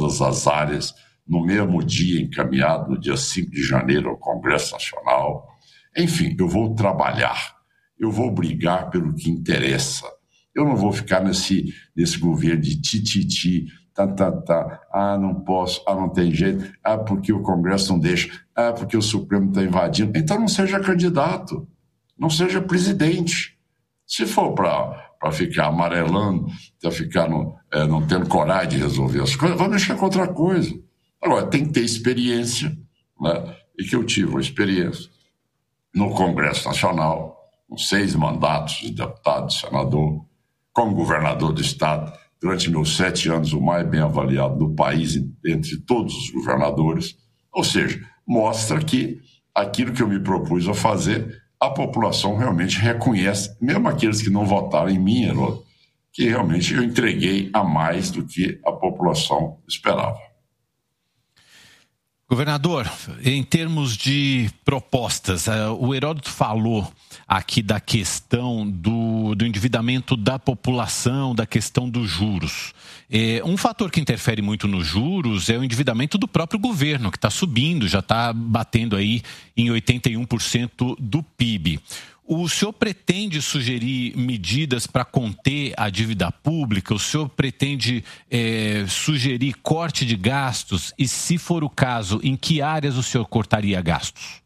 todas as áreas, no mesmo dia encaminhado, no dia 5 de janeiro, ao Congresso Nacional. Enfim, eu vou trabalhar, eu vou brigar pelo que interessa. Eu não vou ficar nesse governo de tititi, não posso, não tem jeito, porque o Congresso não deixa, porque o Supremo está invadindo. Então não seja candidato, não seja presidente. Se for para ficar amarelando, para ficar não tendo coragem de resolver as coisas, vai mexer com outra coisa. Agora, tem que ter experiência, né? E que eu tive uma experiência no Congresso Nacional, com 6 mandatos de deputado, senador, como governador do Estado, durante meus 7 anos, o mais bem avaliado do país entre todos os governadores. Ou seja, mostra que aquilo que eu me propus a fazer, a população realmente reconhece, mesmo aqueles que não votaram em mim, Heródoto, que realmente eu entreguei a mais do que a população esperava. Governador, em termos de propostas, o Heródoto falou aqui da questão do endividamento da população, da questão dos juros. Um fator que interfere muito nos juros é o endividamento do próprio governo, que está subindo, já está batendo aí em 81% do PIB. O senhor pretende sugerir medidas para conter a dívida pública? O senhor pretende sugerir corte de gastos? E, se for o caso, em que áreas o senhor cortaria gastos?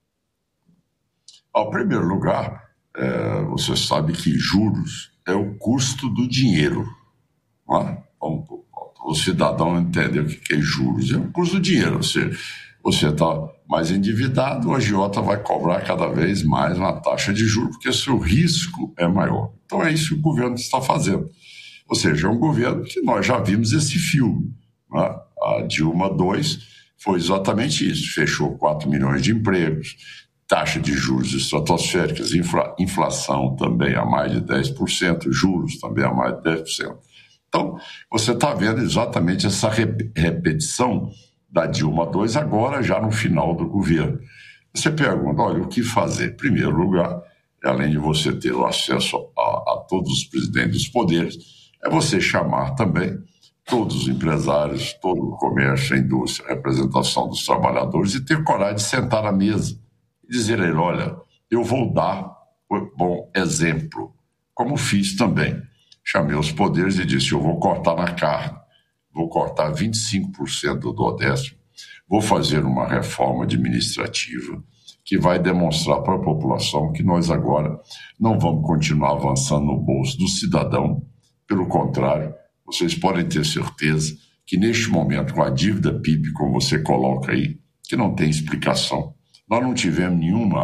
Em primeiro lugar, você sabe que juros é o custo do dinheiro. Não é? O cidadão entender o que é juros. É o custo do dinheiro. Ou seja, você está mais endividado, o agiota vai cobrar cada vez mais uma taxa de juros, porque o seu risco é maior. Então é isso que o governo está fazendo. Ou seja, é um governo que nós já vimos esse filme, né? A Dilma II foi exatamente isso. Fechou 4 milhões de empregos, taxa de juros estratosféricas, inflação também a mais de 10%, juros também a mais de 10%. Então, você está vendo exatamente essa repetição da Dilma II, agora já no final do governo. Você pergunta, olha, o que fazer? Em primeiro lugar, além de você ter o acesso a todos os presidentes dos poderes, é você chamar também todos os empresários, todo o comércio, a indústria, a representação dos trabalhadores e ter coragem de sentar à mesa e dizer a ele, olha, eu vou dar um bom exemplo, como fiz também. Chamei os poderes e disse, eu vou cortar na carne, vou cortar 25% do duodécimo, vou fazer uma reforma administrativa que vai demonstrar para a população que nós agora não vamos continuar avançando no bolso do cidadão. Pelo contrário, vocês podem ter certeza que neste momento, com a dívida PIB, como você coloca aí, que não tem explicação, nós não tivemos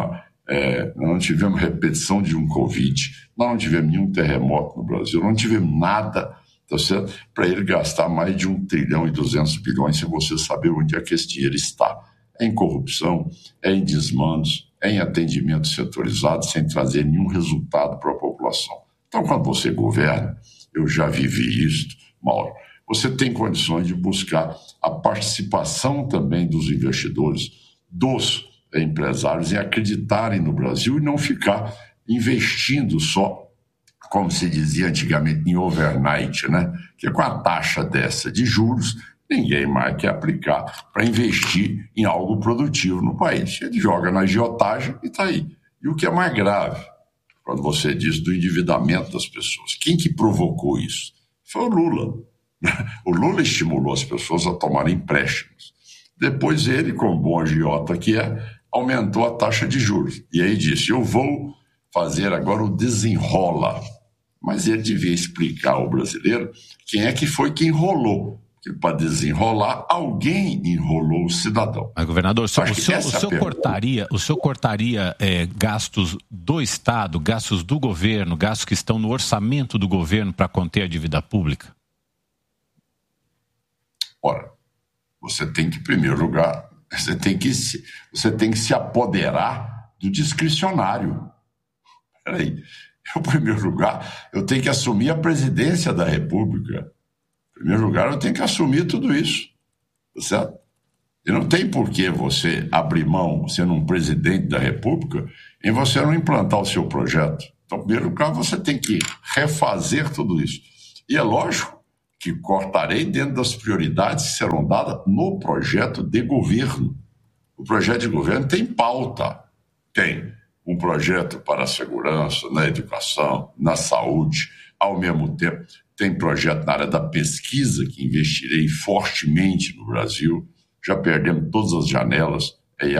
não tivemos repetição de um Covid, nós não tivemos nenhum terremoto no Brasil, não tivemos nada, tá certo? Para ele gastar mais de 1 trilhão e 200 bilhões sem você saber onde é que esse dinheiro está. É em corrupção, é em desmandos, é em atendimento setorizado, sem trazer nenhum resultado para a população. Então, quando você governa, eu já vivi isso, Mauro, você tem condições de buscar a participação também dos investidores, dos empresários em acreditarem no Brasil e não ficar investindo só, como se dizia antigamente, em overnight, né? Que com a taxa dessa de juros, ninguém mais quer aplicar para investir em algo produtivo no país. Ele joga na agiotagem e está aí. E o que é mais grave, quando você diz do endividamento das pessoas, quem que provocou isso? Foi o Lula. O Lula estimulou as pessoas a tomarem empréstimos. Depois ele, como bom agiota que aumentou a taxa de juros. E aí disse, eu vou fazer agora o desenrola. Mas ele devia explicar ao brasileiro quem é que foi que enrolou. Porque para desenrolar, alguém enrolou o cidadão. Mas, governador, o senhor cortaria gastos do Estado, gastos do governo, gastos que estão no orçamento do governo para conter a dívida pública? Ora, você tem que, em primeiro lugar, você tem que se apoderar do discricionário. Peraí, em primeiro lugar, eu tenho que assumir a presidência da República. Em primeiro lugar, eu tenho que assumir tudo isso, tá certo? E não tem por que você abrir mão, sendo um presidente da República, em você não implantar o seu projeto. Então, em primeiro lugar, você tem que refazer tudo isso. E é lógico que cortarei dentro das prioridades que serão dadas no projeto de governo. O projeto de governo tem pauta, tem um projeto para a segurança, na educação, na saúde, ao mesmo tempo tem projeto na área da pesquisa, que investirei fortemente no Brasil, já perdemos todas as janelas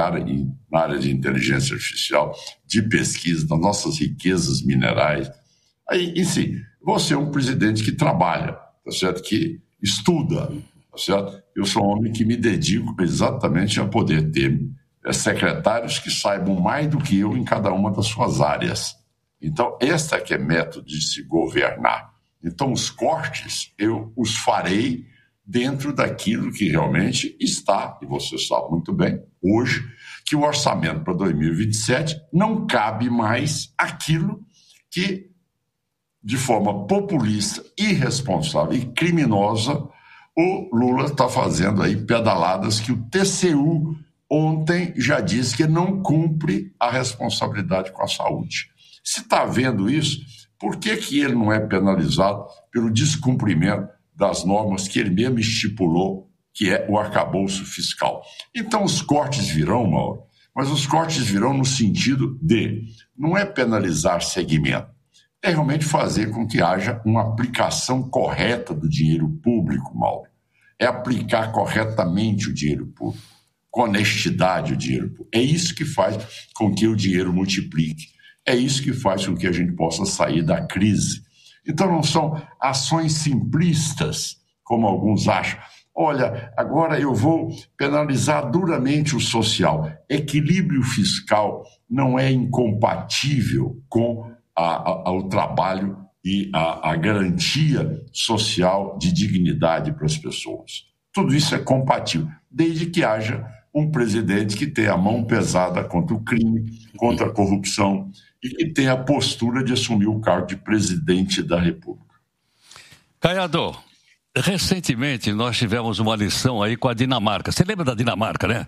na área de inteligência artificial, de pesquisa, das nossas riquezas minerais. Aí, enfim, vou ser um presidente que trabalha, tá certo? Que estuda, tá certo? Eu sou um homem que me dedico exatamente a poder ter secretários que saibam mais do que eu em cada uma das suas áreas. Então, esta que é método de se governar. Então, os cortes, eu os farei dentro daquilo que realmente está, e você sabe muito bem, hoje, que o orçamento para 2027 não cabe mais aquilo que, de forma populista, irresponsável e criminosa, o Lula está fazendo aí pedaladas que o TCU ontem já disse que não cumpre a responsabilidade com a saúde. Se está vendo isso, por que ele não é penalizado pelo descumprimento das normas que ele mesmo estipulou, que é o arcabouço fiscal? Então os cortes virão, Mauro, mas os cortes virão no sentido de não é penalizar segmento, é realmente fazer com que haja uma aplicação correta do dinheiro público, Mauro. É aplicar corretamente o dinheiro público, com honestidade o dinheiro público. É isso que faz com que o dinheiro multiplique. É isso que faz com que a gente possa sair da crise. Então não são ações simplistas, como alguns acham. Olha, agora eu vou penalizar duramente o social. Equilíbrio fiscal não é incompatível com o trabalho e a garantia social de dignidade para as pessoas. Tudo isso é compatível, desde que haja um presidente que tenha a mão pesada contra o crime, contra a corrupção e que tenha a postura de assumir o cargo de presidente da República. Caiado, recentemente nós tivemos uma lição aí com a Dinamarca. Você lembra da Dinamarca, né?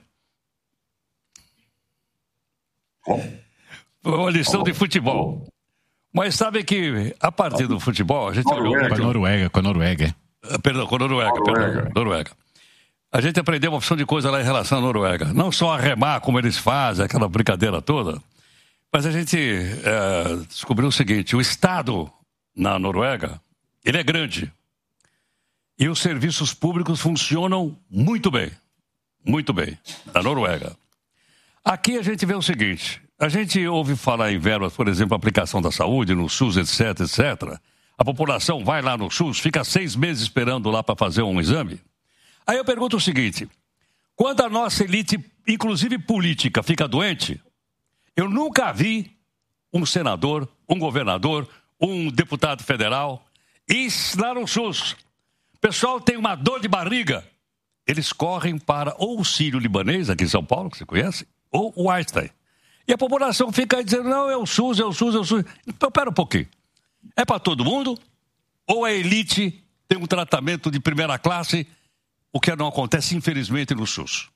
Como? Uma lição de futebol. Mas sabe que a partir do futebol a gente olhou... Com a Noruega. Perdão, com a Noruega. A gente aprendeu uma opção de coisa lá em relação à Noruega. Não só a remar, como eles fazem, aquela brincadeira toda, mas a gente descobriu o seguinte: o Estado na Noruega, ele é grande. E os serviços públicos funcionam muito bem, na Noruega. Aqui a gente vê o seguinte: a gente ouve falar em verbas, por exemplo, aplicação da saúde, no SUS, etc, etc. A população vai lá no SUS, fica 6 meses esperando lá para fazer um exame. Aí eu pergunto o seguinte: quando a nossa elite, inclusive política, fica doente, eu nunca vi um senador, um governador, um deputado federal ir lá no SUS. O pessoal tem uma dor de barriga, eles correm para ou o Sírio-Libanês, aqui em São Paulo, que você conhece, ou o Einstein. E a população fica aí dizendo: não, é o SUS. Então, pera um pouquinho. É para todo mundo? Ou a elite tem um tratamento de primeira classe, o que não acontece, infelizmente, no SUS?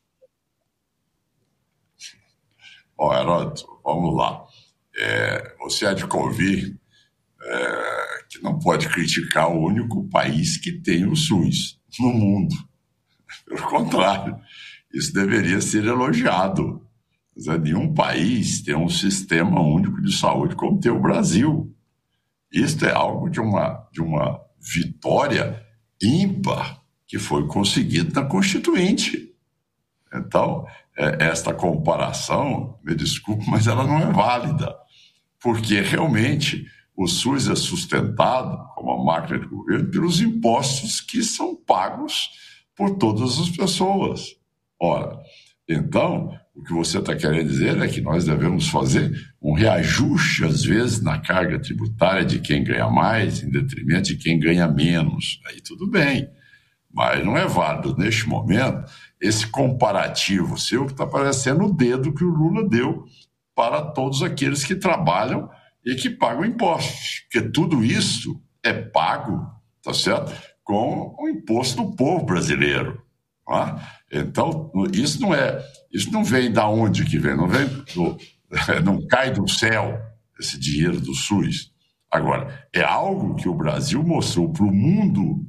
Heródoto, vamos lá. Você há de convir que não pode criticar o único país que tem o SUS no mundo. Pelo contrário, isso deveria ser elogiado. Nenhum país tem um sistema único de saúde como tem o Brasil. Isso é algo de uma vitória ímpar que foi conseguida na Constituinte. Então, esta comparação, me desculpe, mas ela não é válida, porque realmente o SUS é sustentado, como a máquina de governo, pelos impostos que são pagos por todas as pessoas. Ora, então, o que você está querendo dizer é que nós devemos fazer um reajuste, às vezes, na carga tributária de quem ganha mais, em detrimento de quem ganha menos. Aí tudo bem, mas não é válido, neste momento, esse comparativo seu que está parecendo o dedo que o Lula deu para todos aqueles que trabalham e que pagam impostos. Porque tudo isso é pago, tá certo? Com o imposto do povo brasileiro. Então, isso não vem da onde que vem, não cai do céu esse dinheiro do SUS. Agora, é algo que o Brasil mostrou para o mundo,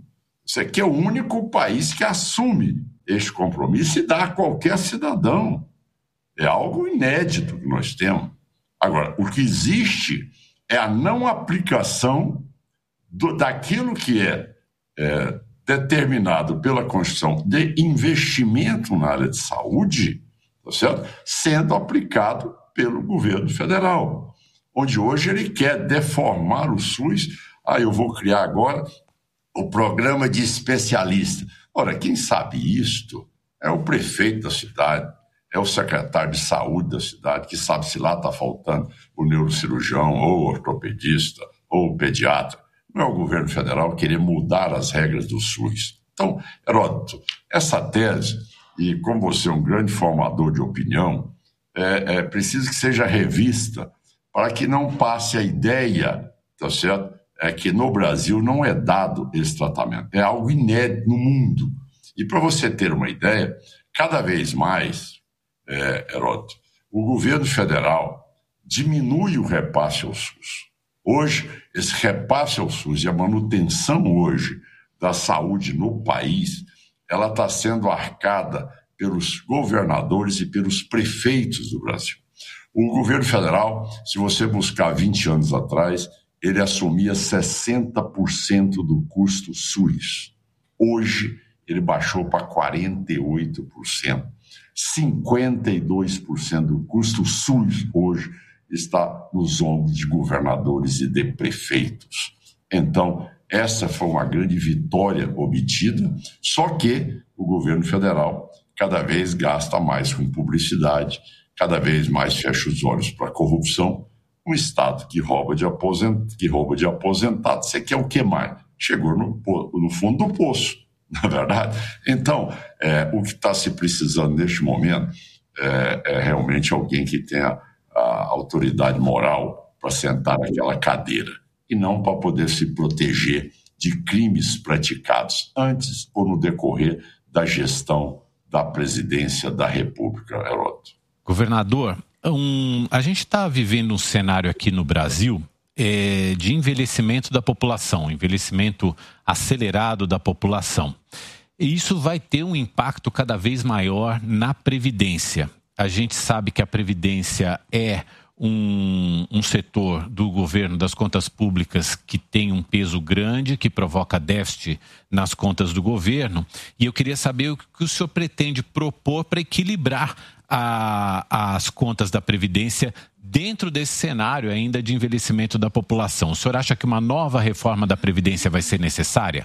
Isso aqui é o único país que assume este compromisso e dá a qualquer cidadão. É algo inédito que nós temos. Agora, o que existe é a não aplicação daquilo que é determinado pela Constituição de investimento na área de saúde, tá certo? Sendo aplicado pelo governo federal, onde hoje ele quer deformar o SUS. Eu vou criar agora o programa de especialista. Ora, quem sabe isto é o prefeito da cidade, é o secretário de saúde da cidade, que sabe se lá está faltando o neurocirurgião, ou o ortopedista, ou o pediatra. Não é o governo federal querer mudar as regras do SUS. Então, Heródoto, essa tese, e como você é um grande formador de opinião, é preciso que seja revista para que não passe a ideia, tá certo? Que no Brasil não é dado esse tratamento. É algo inédito no mundo. E para você ter uma ideia, cada vez mais, Heródoto, o governo federal diminui o repasse ao SUS. Hoje, esse repasse ao SUS e a manutenção hoje da saúde no país, ela está sendo arcada pelos governadores e pelos prefeitos do Brasil. O governo federal, se você buscar 20 anos atrás, ele assumia 60% do custo SUS. Hoje, ele baixou para 48%. 52% do custo SUS hoje está nos ombros de governadores e de prefeitos. Então, essa foi uma grande vitória obtida, só que o governo federal cada vez gasta mais com publicidade, cada vez mais fecha os olhos para a corrupção. Um Estado que rouba de aposentado, você quer o que mais? Chegou no fundo do poço, na verdade. Então, o que está se precisando neste momento é realmente alguém que tenha a autoridade moral para sentar naquela cadeira e não para poder se proteger de crimes praticados antes ou no decorrer da gestão da presidência da República, Heródoto. Governador, a gente está vivendo um cenário aqui no Brasil de envelhecimento da população, envelhecimento acelerado da população. E isso vai ter um impacto cada vez maior na Previdência. A gente sabe que a Previdência é um setor do governo, das contas públicas, que tem um peso grande, que provoca déficit nas contas do governo. E eu queria saber o que o senhor pretende propor para equilibrar as contas da Previdência dentro desse cenário ainda de envelhecimento da população. O senhor acha que uma nova reforma da Previdência vai ser necessária?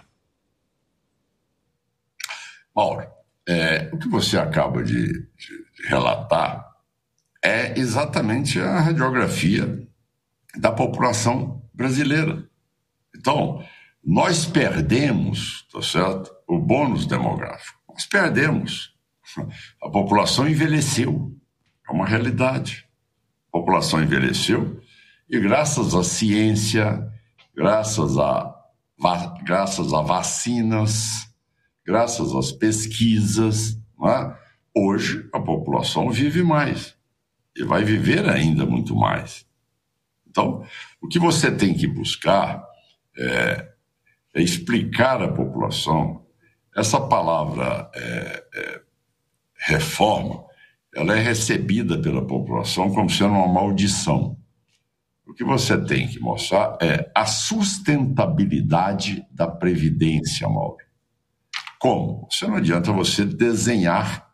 Mauro, o que você acaba de relatar é exatamente a radiografia da população brasileira. Então, nós perdemos, tá certo, o bônus demográfico. Nós perdemos. A população envelheceu. É uma realidade. A população envelheceu e graças à ciência, graças a vacinas, graças às pesquisas, não é? Hoje a população vive mais e vai viver ainda muito mais. Então, o que você tem que buscar é explicar à população. Essa palavra reforma, ela é recebida pela população como sendo uma maldição. O que você tem que mostrar é a sustentabilidade da Previdência, Mauro. Como? Não adianta você desenhar,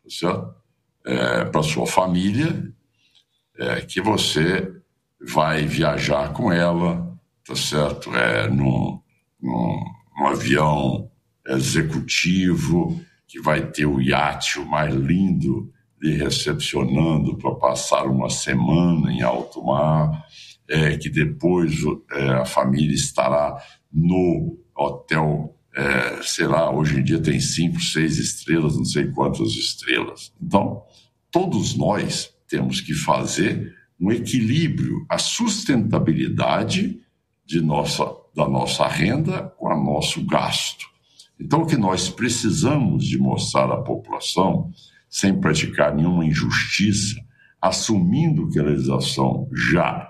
para sua família, que você vai viajar com ela, tá certo? Num avião executivo, que vai ter o iate o mais lindo lhe recepcionando para passar uma semana em alto mar, que depois a família estará no hotel, sei lá, hoje em dia tem 5, 6 estrelas, não sei quantas estrelas. Então, todos nós temos que fazer um equilíbrio, a sustentabilidade da nossa renda com o nosso gasto. Então, o que nós precisamos de mostrar à população, sem praticar nenhuma injustiça, assumindo que a legislação já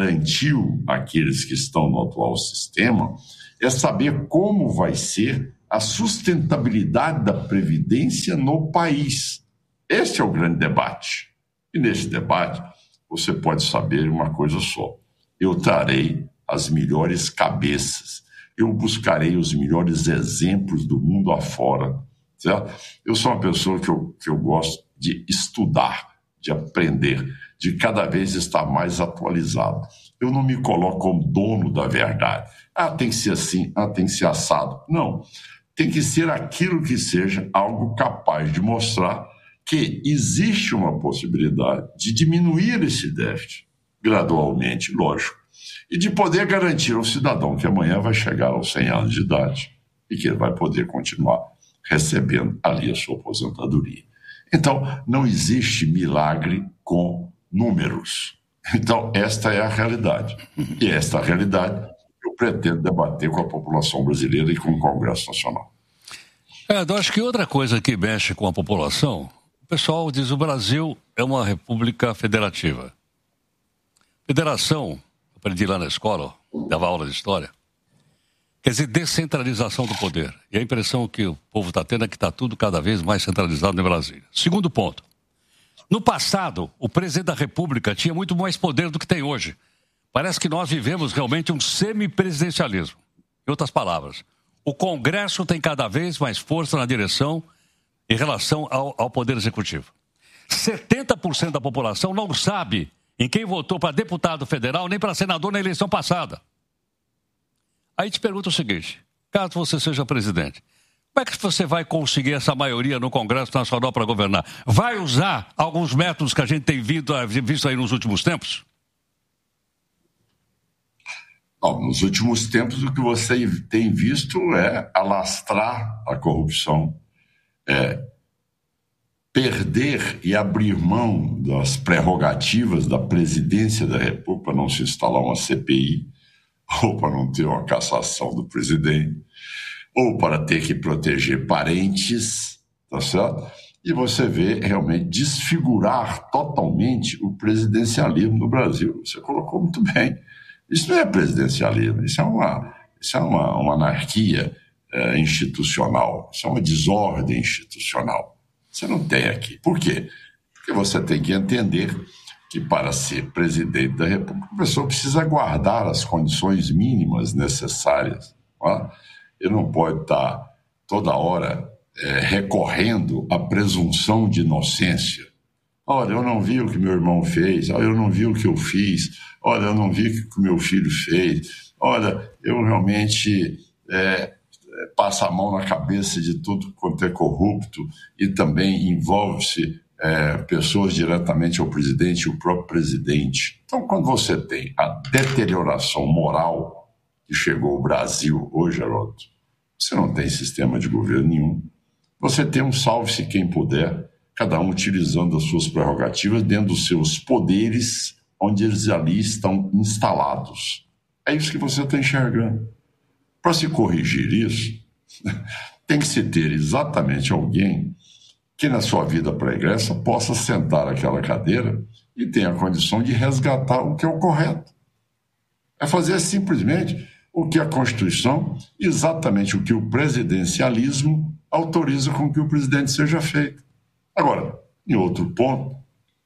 garantiu aqueles que estão no atual sistema, é saber como vai ser a sustentabilidade da Previdência no país. Este é o grande debate. E nesse debate, você pode saber uma coisa só. Eu trarei as melhores cabeças. Eu buscarei os melhores exemplos do mundo afora. Certo? Eu sou uma pessoa que eu gosto de estudar, de aprender, de cada vez estar mais atualizado. Eu não me coloco como dono da verdade. Tem que ser assim, tem que ser assado. Não. Tem que ser aquilo que seja algo capaz de mostrar que existe uma possibilidade de diminuir esse déficit gradualmente, lógico, e de poder garantir ao cidadão que amanhã vai chegar aos 100 anos de idade e que ele vai poder continuar recebendo ali a sua aposentadoria. Então, não existe milagre com números. Então, esta é a realidade. E esta realidade eu pretendo debater com a população brasileira e com o Congresso Nacional. Eu acho que outra coisa que mexe com a população, o pessoal diz que o Brasil é uma república federativa. Federação, aprendi lá na escola, dava aula de história, quer dizer descentralização do poder. E a impressão que o povo está tendo é que está tudo cada vez mais centralizado em Brasília. Segundo ponto, no passado, o presidente da República tinha muito mais poder do que tem hoje. Parece que nós vivemos realmente um semipresidencialismo. Em outras palavras, o Congresso tem cada vez mais força na direção em relação ao Poder Executivo. 70% da população não sabe em quem votou para deputado federal nem para senador na eleição passada. Aí te pergunta o seguinte, caso você seja presidente, como é que você vai conseguir essa maioria no Congresso Nacional para governar? Vai usar alguns métodos que a gente tem visto aí nos últimos tempos? Não, nos últimos tempos, o que você tem visto é alastrar a corrupção, perder e abrir mão das prerrogativas da presidência da República para não se instalar uma CPI, ou para não ter uma cassação do presidente, ou para ter que proteger parentes, tá certo? E você vê realmente desfigurar totalmente o presidencialismo no Brasil. Você colocou muito bem. Isso não é presidencialismo, isso é uma anarquia institucional, isso é uma desordem institucional. Você não tem aqui. Por quê? Porque você tem que entender que para ser presidente da República, a pessoa precisa guardar as condições mínimas necessárias. Não é? Ele não pode estar toda hora recorrendo à presunção de inocência. Olha, eu não vi o que meu irmão fez, olha, eu não vi o que eu fiz, olha, eu não vi o que o meu filho fez, olha, eu realmente passo a mão na cabeça de tudo quanto é corrupto e também envolve-se pessoas diretamente ao presidente e o próprio presidente. Então, quando você tem a deterioração moral que chegou ao Brasil hoje, Haroldo, você não tem sistema de governo nenhum. Você tem um salve-se quem puder, cada um utilizando as suas prerrogativas dentro dos seus poderes, onde eles ali estão instalados. É isso que você está enxergando. Para se corrigir isso, tem que se ter exatamente alguém que na sua vida pregressa possa sentar naquela cadeira e tenha a condição de resgatar o que é o correto. É fazer simplesmente o que a Constituição, exatamente o que o presidencialismo autoriza com que o presidente seja feito. Agora, em outro ponto,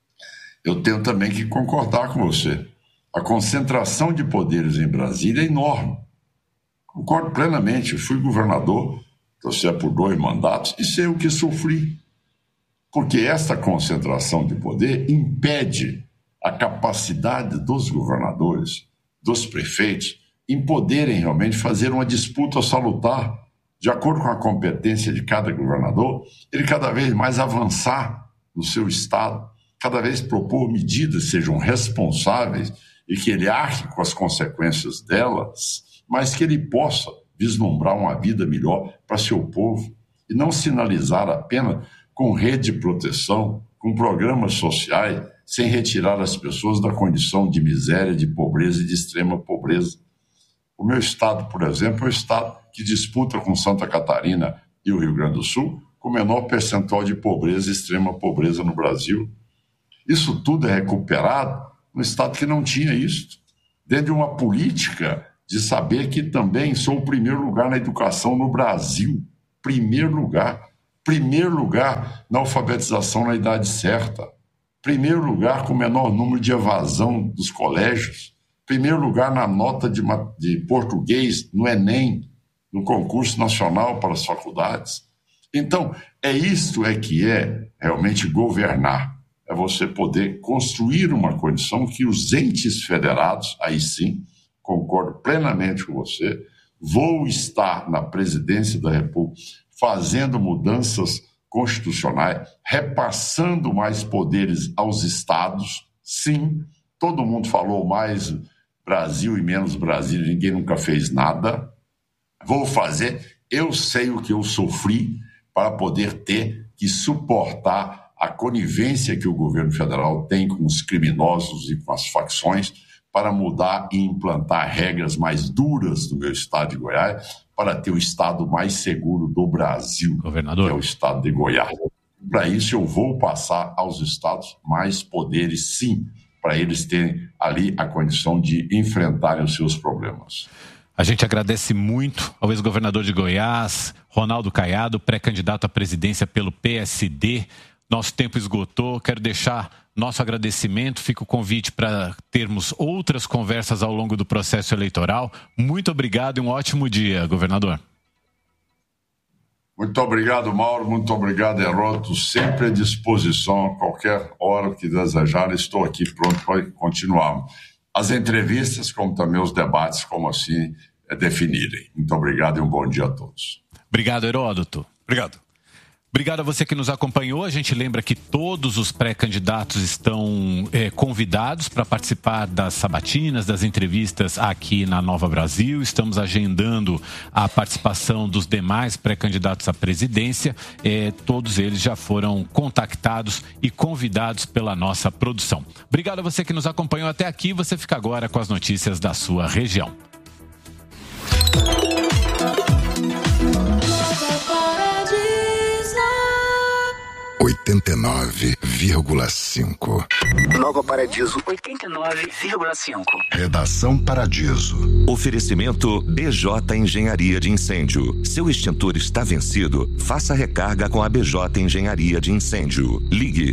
eu tenho também que concordar com você. A concentração de poderes em Brasília é enorme. Concordo plenamente. Eu fui governador, torci por 2 mandatos, e sei o que sofri. Porque esta concentração de poder impede a capacidade dos governadores, dos prefeitos, em poderem realmente fazer uma disputa salutar, de acordo com a competência de cada governador, ele cada vez mais avançar no seu estado, cada vez propor medidas que sejam responsáveis e que ele arque com as consequências delas, mas que ele possa vislumbrar uma vida melhor para seu povo e não sinalizar apenas com rede de proteção, com programas sociais, sem retirar as pessoas da condição de miséria, de pobreza e de extrema pobreza. O meu estado, por exemplo, é o estado que disputa com Santa Catarina e o Rio Grande do Sul com o menor percentual de pobreza e extrema pobreza no Brasil. Isso tudo é recuperado no estado que não tinha isso, dentro de uma política de saber que também sou o primeiro lugar na educação no Brasil. Primeiro lugar na alfabetização na idade certa. Primeiro lugar com o menor número de evasão dos colégios. Primeiro lugar na nota de português no Enem, no concurso nacional para as faculdades. Então, isto que é realmente governar. É você poder construir uma condição que os entes federados, aí sim, concordo plenamente com você, vou estar na presidência da República fazendo mudanças constitucionais, repassando mais poderes aos estados. Sim, todo mundo falou mais Brasil e menos Brasil, ninguém nunca fez nada. Vou fazer, eu sei o que eu sofri para poder ter que suportar a conivência que o governo federal tem com os criminosos e com as facções para mudar e implantar regras mais duras no meu estado de Goiás para ter o estado mais seguro do Brasil, governador, que é o estado de Goiás. Para isso eu vou passar aos estados mais poderes, sim, para eles terem ali a condição de enfrentarem os seus problemas. A gente agradece muito ao ex-governador de Goiás, Ronaldo Caiado, pré-candidato à presidência pelo PSD. Nosso tempo esgotou, quero deixar nosso agradecimento, fica o convite para termos outras conversas ao longo do processo eleitoral. Muito obrigado e um ótimo dia, governador. Muito obrigado, Mauro, muito obrigado, Heródoto, sempre à disposição, a qualquer hora que desejar, estou aqui pronto para continuar as entrevistas, como também os debates, como assim definirem. Muito obrigado e um bom dia a todos. Obrigado, Heródoto. Obrigado. Obrigado a você que nos acompanhou. A gente lembra que todos os pré-candidatos estão convidados para participar das sabatinas, das entrevistas aqui na Nova Brasil. Estamos agendando a participação dos demais pré-candidatos à presidência. Todos eles já foram contactados e convidados pela nossa produção. Obrigado a você que nos acompanhou até aqui. Você fica agora com as notícias da sua região. 89,5. Nova Paradiso 89,5. Redação Paradiso. Oferecimento BJ Engenharia de Incêndio. Seu extintor está vencido? Faça recarga com a BJ Engenharia de Incêndio. Ligue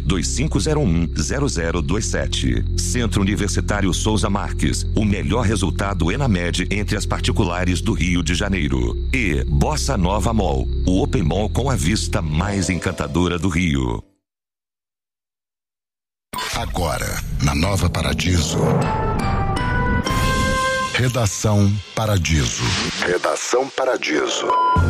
2501-0027. Centro Universitário Souza Marques. O melhor resultado ENAMED entre as particulares do Rio de Janeiro. E Bossa Nova Mall. O Open Mall com a vista mais encantadora do Rio. Agora, na Nova Paradiso. Redação Paradiso. Redação Paradiso.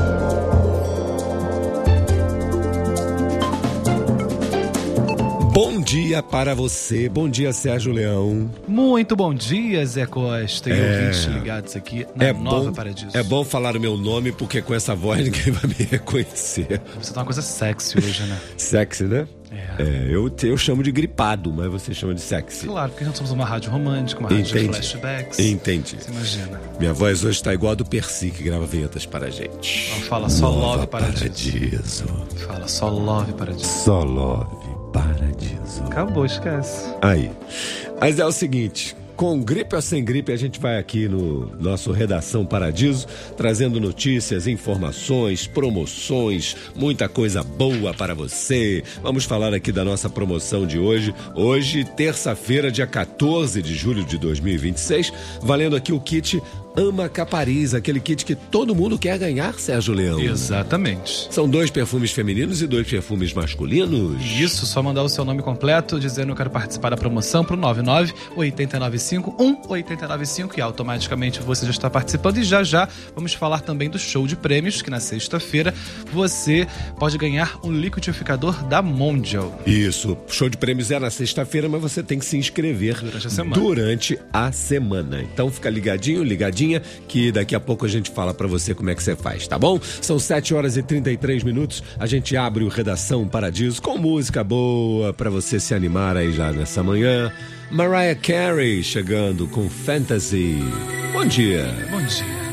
Bom dia para você. Bom dia, Sérgio Leão. Muito bom dia, Zé Costa. E ouvintes ligados aqui na Nova Paradiso. É bom falar o meu nome, porque com essa voz ninguém vai me reconhecer. Você tá uma coisa sexy hoje, né? Sexy, né? Eu chamo de gripado, mas você chama de sexy. Claro, porque nós somos uma rádio romântica, uma rádio de flashbacks. Entendi. Você imagina. Minha voz hoje está igual a do Percy, que grava vinhetas para a gente. Não fala só Nova love Paradiso. Fala só love Paradiso. Só love Paradiso. Acabou, esquece. Aí. Mas é o seguinte... Com gripe ou sem gripe, a gente vai aqui no nosso Redação Paradiso, trazendo notícias, informações, promoções, muita coisa boa para você. Vamos falar aqui da nossa promoção de hoje. Hoje, terça-feira, dia 14 de julho de 2026, valendo aqui o kit Ama Capariz, aquele kit que todo mundo quer ganhar, Sérgio Leão. Exatamente. São 2 perfumes femininos e 2 perfumes masculinos. Isso, só mandar o seu nome completo, dizendo que eu quero participar da promoção pro 99-895-1895 e automaticamente você já está participando. E já vamos falar também do show de prêmios, que na sexta-feira você pode ganhar um liquidificador da Mondial. Isso, show de prêmios é na sexta-feira, mas você tem que se inscrever durante a semana. Então fica ligadinho, que daqui a pouco a gente fala pra você como é que você faz, tá bom? São 7h33, a gente abre o Redação Paradiso com música boa pra você se animar aí já nessa manhã. Mariah Carey chegando com Fantasy. Bom dia. Bom dia.